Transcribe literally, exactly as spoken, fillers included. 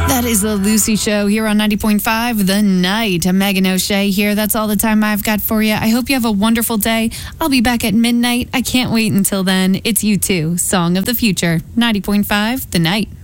That is the Lucy Show here on ninety point five The Night. I'm Megan O'Shea here. That's all the time I've got for you. I hope you have a wonderful day. I'll be back at midnight. I can't wait until then. It's U two, Song of the Future, ninety point five The Night.